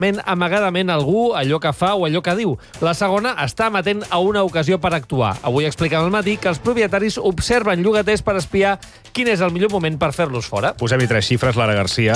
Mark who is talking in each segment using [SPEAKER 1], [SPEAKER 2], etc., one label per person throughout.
[SPEAKER 1] amagadament algú, allò que fa o allò que diu. La segona està amatent a una ocasió per actuar. Avui explicava al matí que els propietaris observen llogaters per espiar quin és el millor moment per fer-los fora.
[SPEAKER 2] Posem-hi 3 xifres, Lara Garcia.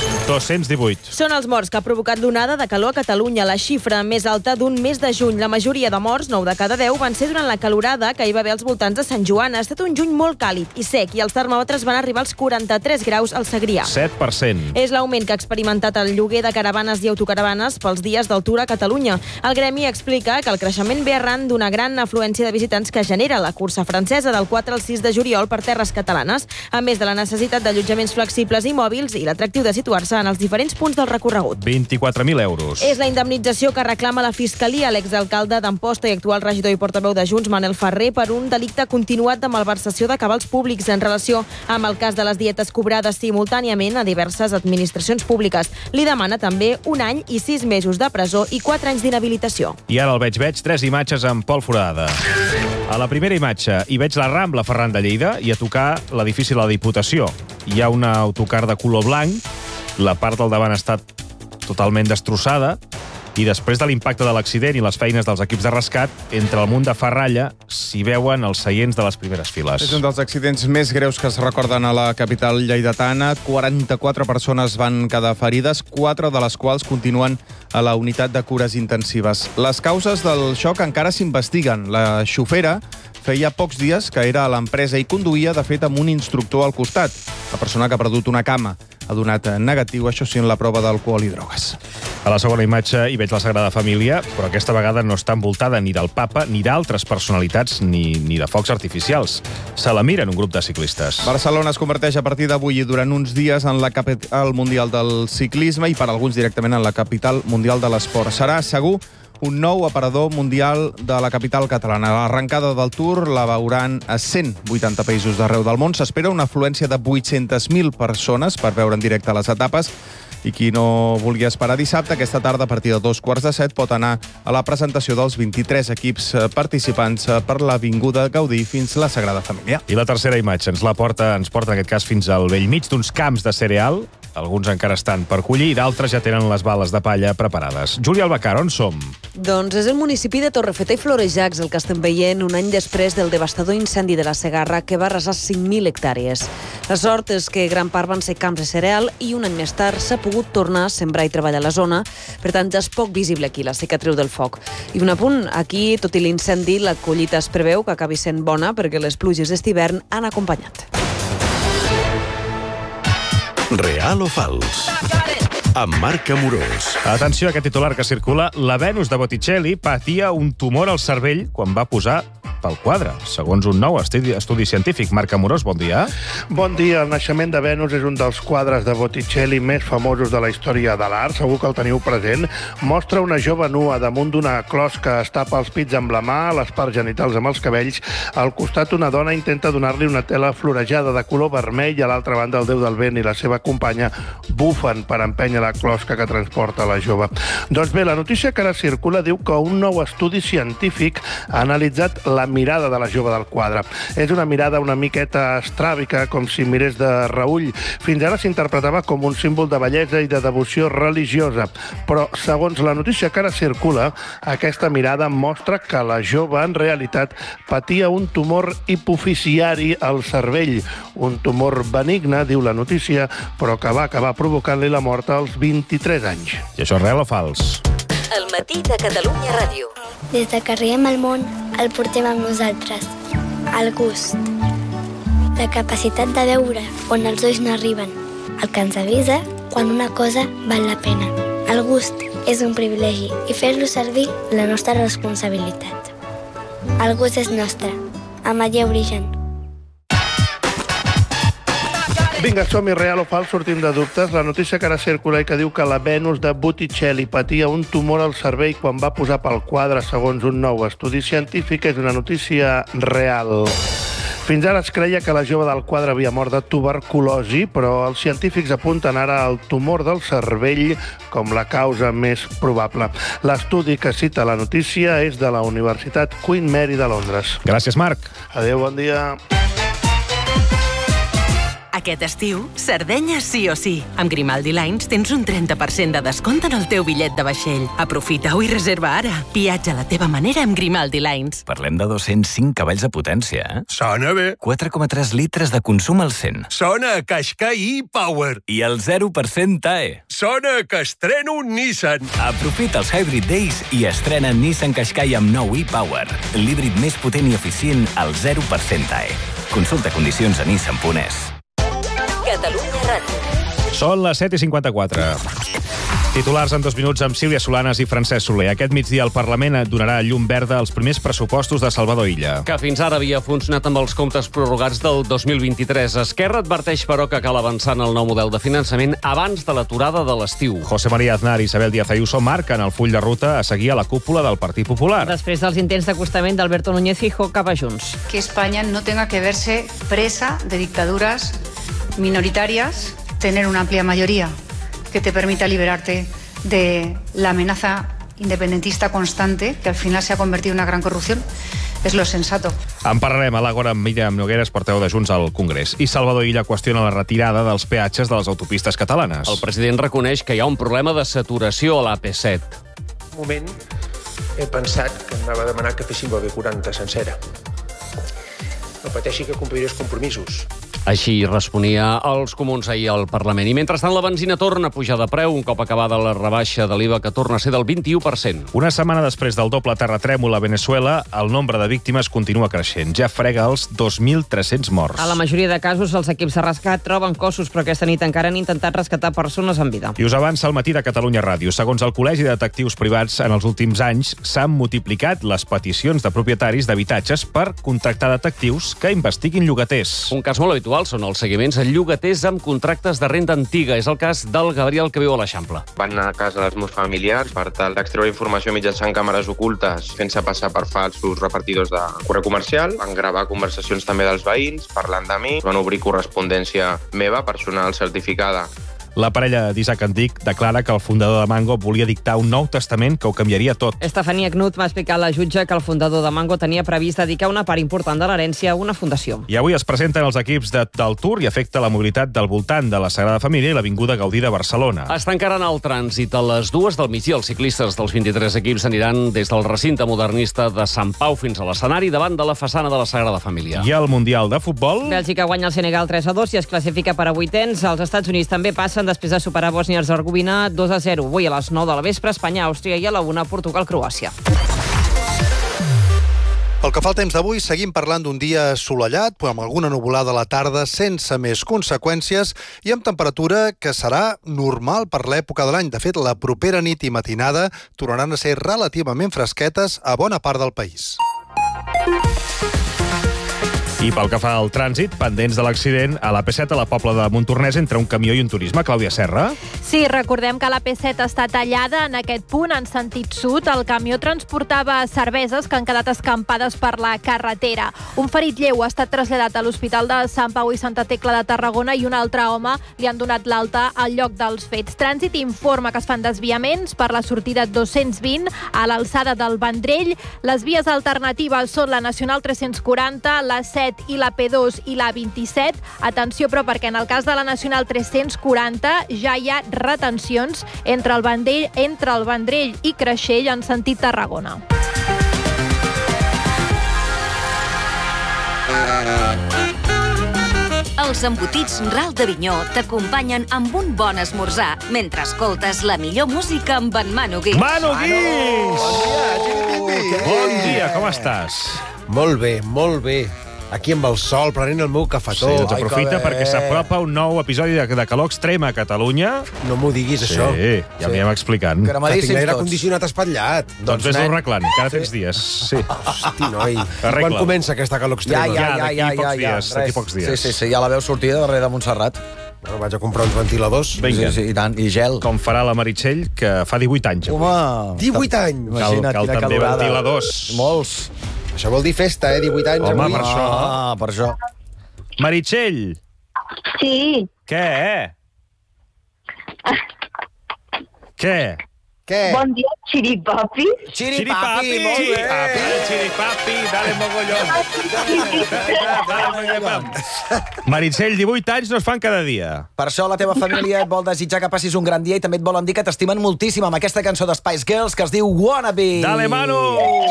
[SPEAKER 2] 218.
[SPEAKER 3] Són els morts que ha provocat l'onada de calor a Catalunya, la xifra més alta d'un mes de juny. La majoria de morts, 9 de cada 10, van ser durant la calorada que hi va haver als voltants de Sant Joan. Ha estat un juny molt càlid i sec i els termòmetres van arribar als 43 graus al Segrià.
[SPEAKER 2] 7%.
[SPEAKER 3] És l'augment que ha experimentat el lloguer de caravanes i autocaravanes pels dies del Tour a Catalunya. El gremi explica que el creixement ve arran d'una gran afluència de visitants que genera la cursa francesa del 4 al 6 de juliol per terres catalanes, a més de la necessitat d'allotjaments flexibles i mòbils i l'atractiu de situar-se en els diferents punts del recorregut.
[SPEAKER 2] 24.000 euros.
[SPEAKER 3] És la indemnització que reclama la Fiscalia a l'exalcalde d'Amposta i actual regidor i portaveu de Junts, Manel Ferrer, per un delicte continuat de malversació de cabals públics en relació amb el cas de les dietes cobrades simultàniament a diverses administracions públiques. Li demana també 1 any i 6 mesos de presó i 4 anys d'inhabilitació.
[SPEAKER 2] I ara el veig 3 imatges amb Pol Forada. A la primera imatge hi veig la Rambla Ferran de Lleida i a tocar l'edifici de la Diputació. Hi ha una autocar de color blanc, la part del davant ha estat totalment destrossada i després de l'impacte de l'accident i les feines dels equips de rescat, entre el munt de ferralla s'hi veuen els seients de les primeres files.
[SPEAKER 4] És un dels accidents més greus que es recorden a la capital lleidatana. 44 persones van quedar ferides, 4 de les quals continuen a la unitat de cures intensives. Les causes del xoc encara s'investiguen. La xofera feia pocs dies que era a l'empresa i conduïa, de fet, amb un instructor al costat. La persona que ha perdut una cama ha donat negatiu, això sí, en la prova d'alcohol i drogues.
[SPEAKER 2] A la segona imatge hi veig la Sagrada Família, però aquesta vegada no està envoltada ni del papa ni d'altres personalitats ni de focs artificials. Se la miren un grup de ciclistes.
[SPEAKER 4] Barcelona es converteix a partir d'avui i durant uns dies en la capital mundial del ciclisme i per alguns directament en la capital mundial de l'esport. Serà, segur, un nou aparador mundial de la capital catalana. L'arrencada del Tour la veuran a 180 països d'arreu del món. S'espera una afluència de 800.000 persones per veure en directe les etapes. I qui no vulgui esperar dissabte, aquesta tarda, a partir de 2:15, pot anar a la presentació dels 23 equips participants per l'Avinguda Gaudí fins a la Sagrada Família.
[SPEAKER 2] I la tercera imatge ens porta en aquest cas fins al bell mig d'uns camps de cereal. Alguns encara estan per collir i d'altres ja tenen les bales de palla preparades. Júlia Albacar, on som?
[SPEAKER 5] Doncs és el municipi de Torrefeta i Florejacs el que estem veient un any després del devastador incendi de la Segarra que va arrasar 5.000 hectàrees. La sort és que gran part van ser camps de cereal i un any més tard s'ha pogut tornar a sembrar i treballar a la zona, per tant ja és poc visible aquí la cicatriu del foc. I un apunt, aquí, tot i l'incendi, la collita es preveu que acabi sent bona perquè les pluges d'hivern han acompanyat.
[SPEAKER 6] Real o fals? Amb Marc Amorós.
[SPEAKER 2] Atenció a aquest titular que circula. La Venus de Botticelli patia un tumor al cervell quan va posar pel quadre, segons un nou estudi científic. Marc Amorós, bon dia.
[SPEAKER 7] Bon dia. El naixement de Venus és un dels quadres de Botticelli més famosos de la història de l'art, segur que el teniu present. Mostra una jove nua damunt d'una closca, es tapa els pits amb la mà, les parts genitals amb els cabells. Al costat una dona intenta donar-li una tela florejada de color vermell i a l'altra banda el déu del vent i la seva companya bufen per empènyer la closca que transporta la jove. Doncs bé, la notícia que ara circula diu que un nou estudi científic ha analitzat la mirada de la jove del quadre. És una mirada una miqueta estràbica, com si mirés de reüll. Fins ara s'interpretava com un símbol de bellesa i de devoció religiosa. Però, segons la notícia que ara circula, aquesta mirada mostra que la jove, en realitat, patia un tumor hipoficiari al cervell. Un tumor benigne, diu la notícia, però que va acabar provocant-li la mort als 23 anys.
[SPEAKER 2] I això és real o fals?
[SPEAKER 8] El matí de Catalunya Ràdio.
[SPEAKER 9] Des que arribem al món, el portem amb nosaltres. El gust. La capacitat de veure on els ulls no arriben. El que ens avisa quan una cosa val la pena. El gust és un privilegi i fer-lo servir la nostra responsabilitat. El gust és nostre. Amaia Origen.
[SPEAKER 7] Vinga, som-hi, real o fals, sortim de dubtes. La notícia que ara circula i que diu que la Venus de Botticelli patia un tumor al cervell quan va posar pel quadre, segons un nou estudi científic, és una notícia real. Fins ara es creia que la jove del quadre havia mort de tuberculosi, però els científics apunten ara al tumor del cervell com la causa més probable. L'estudi que cita la notícia és de la Universitat Queen Mary de Londres.
[SPEAKER 2] Gràcies, Marc.
[SPEAKER 7] Adéu, bon dia.
[SPEAKER 10] Aquest estiu, Sardenya sí o sí. Amb Grimaldi Lines tens un 30% de descompte en el teu bitllet de vaixell. Aprofita-ho i reserva ara. Viatja a la teva manera amb Grimaldi Lines.
[SPEAKER 11] Parlem de 205 cavalls de potència, eh?
[SPEAKER 12] Sona bé.
[SPEAKER 11] 4,3 litres de consum al 100.
[SPEAKER 12] Sona a Qashqai e-Power.
[SPEAKER 11] I el 0% TAE.
[SPEAKER 12] Sona que estreno un Nissan.
[SPEAKER 11] Aprofita els Hybrid Days i estrena Nissan Qashqai amb nou e-Power. L'híbrid més potent i eficient al 0% TAE. Consulta condicions a Nissan.es.
[SPEAKER 8] Catalunya Ràdio.
[SPEAKER 2] Són les 7:54. Titulars en 2 minuts amb Sílvia Solanas i Francesc Soler. Aquest migdia el Parlament donarà llum verda als primers pressupostos de Salvador Illa.
[SPEAKER 1] Que fins ara havia funcionat amb els comptes prorrogats del 2023. Esquerra adverteix, però, que cal avançar en el nou model de finançament abans de l'aturada de l'estiu.
[SPEAKER 2] José María Aznar i Isabel Díaz Ayuso marquen el full de ruta a seguir a la cúpula del Partit Popular.
[SPEAKER 3] Després dels intents d'acostament d'Alberto Núñez Feijóo cap a Junts.
[SPEAKER 13] Que España no tenga que verse presa de dictaduras minoritarias, tener una amplia mayoría que te permita liberarte de la amenaza independentista constante, que al final se ha convertido en una gran corrupción, es lo sensato.
[SPEAKER 2] En parlarem a l'Àgora amb Míriam Nogueres, portaveu de Junts al Congrés. I Salvador Illa qüestiona la retirada dels peatges de les autopistes catalanes.
[SPEAKER 1] El president reconeix que hi ha un problema de saturació a l'AP7.
[SPEAKER 14] Un moment he pensat que anava a demanar que féssim la B40 sencera. No pateixi que compliré els compromisos.
[SPEAKER 1] Així responia als comuns ahir al Parlament. I mentrestant la benzina torna a pujar de preu un cop acabada la rebaixa de l'IVA, que torna a ser del 21%.
[SPEAKER 2] Una setmana després del doble terratrèmol a Venezuela, el nombre de víctimes continua creixent. Ja frega els 2.300 morts.
[SPEAKER 3] A la majoria de casos, els equips de rescat troben cossos, però aquesta nit encara han intentat rescatar persones en vida.
[SPEAKER 2] I us avança el matí de Catalunya Ràdio. Segons el Col·legi de Detectius Privats, en els últims anys s'han multiplicat les peticions de propietaris d'habitatges per contractar detectius que investiguin llogaters.
[SPEAKER 1] Un cas molt habitual són els seguiments a llogaters amb contractes de renda antiga. És el cas del Gabriel, que viu a l'Eixample.
[SPEAKER 15] Van anar a casa dels meus familiars per tal d'extreure informació mitjançant càmeres ocultes, fent-se passar per falsos repartidors de correu comercial. Van gravar conversacions també dels veïns, parlant de mi. Van obrir correspondència meva, personal certificada.
[SPEAKER 2] La parella d'Isaac Andic declara que el fundador de Mango volia dictar un nou testament que ho canviaria tot.
[SPEAKER 3] Estefania Knut va explicar a la jutge que el fundador de Mango tenia previst dedicar una part important de l'herència a una fundació.
[SPEAKER 2] I avui es presenten els equips del Tour i afecta la mobilitat del voltant de la Sagrada Família i l'Avinguda Gaudí de Barcelona.
[SPEAKER 1] Es tancaran el trànsit a les 2 del migdia. Els ciclistes dels 23 equips aniran des del recinte modernista de Sant Pau fins a l'escenari davant de la façana de la Sagrada Família.
[SPEAKER 2] I al Mundial de Futbol...
[SPEAKER 3] Bèlgica guanya el Senegal 3-2 i es classifica per a vuitens. Els Estats Units també passen després de superar Bòsnia i Hercegovina 2-0. Avui a les 9 de la vespre, Espanya, Àustria, i a la 1, Portugal, Croàcia.
[SPEAKER 16] Pel que fa al temps d'avui, seguim parlant d'un dia assolellat, amb alguna nuvolada a la tarda, sense més conseqüències, i amb temperatura que serà normal per l'època de l'any. De fet, la propera nit i matinada tornaran a ser relativament fresquetes a bona part del país.
[SPEAKER 2] I pel que fa al trànsit, pendents de l'accident a l'AP7 a la Pobla de Montornès entre un camió i un turisme. Clàudia Serra.
[SPEAKER 17] Sí, recordem que l'AP7 està tallada en aquest punt en sentit sud. El camió transportava cerveses que han quedat escampades per la carretera. Un ferit lleu ha estat traslladat a l'Hospital de Sant Pau i Santa Tecla de Tarragona i un altre home li han donat l'alta al lloc dels fets. Trànsit informa que es fan desviaments per la sortida 220 a l'alçada del Vendrell. Les vies alternatives són la Nacional 340, la 7 i la P2 i la 27. Atenció, però, perquè en el cas de la Nacional 340 ja hi ha retencions entre el Vendrell i Creixell en sentit Tarragona.
[SPEAKER 8] Els embotits Ral d'Avinyó t'acompanyen amb un bon esmorzar mentre escoltes la millor música amb en Manu Guix.
[SPEAKER 2] Manu Guix! Bon dia, com estàs?
[SPEAKER 18] Molt bé, molt bé. Aquí amb el sol, prenent el meu cafetó.
[SPEAKER 2] Sí, doncs aprofita perquè s'apropa un nou episodi de calor extrem a Catalunya.
[SPEAKER 18] No m'ho diguis, això.
[SPEAKER 2] Sí, ja m'hi anem explicant.
[SPEAKER 18] Que tinc l'aire condicionat espatllat.
[SPEAKER 2] Doncs vés-ho arreglant, encara tens dies. Sí.
[SPEAKER 18] Hosti, noi. Quan comença aquesta calor extrema?
[SPEAKER 2] Ja, d'aquí pocs dies.
[SPEAKER 19] Sí, ja la veu sortida darrere de Montserrat.
[SPEAKER 18] Bueno, vaig a comprar uns ventiladors.
[SPEAKER 2] Vinga.
[SPEAKER 19] Sí, i tant, i gel.
[SPEAKER 2] Com farà la Meritxell, que fa 18 anys.
[SPEAKER 19] Home!
[SPEAKER 18] 18 anys!
[SPEAKER 2] Cal també ventiladors.
[SPEAKER 19] Molts.
[SPEAKER 18] Això vol dir festa, 18 anys.
[SPEAKER 2] Home,
[SPEAKER 18] avui.
[SPEAKER 2] per això.
[SPEAKER 19] Per això.
[SPEAKER 2] Meritxell!
[SPEAKER 20] Sí.
[SPEAKER 2] Què? Què?
[SPEAKER 19] Què?
[SPEAKER 20] Bon dia, Chiripapi.
[SPEAKER 19] Chiripapi, molt bé.
[SPEAKER 2] Chiripapi, dale mogollón. Meritxell, 18 anys no es fan cada dia.
[SPEAKER 21] Per això la teva família et vol desitjar que passis un gran dia i també et volen dir que t'estimen moltíssim amb aquesta cançó de Spice Girls que es diu Wannabe.
[SPEAKER 2] Dale, Manu!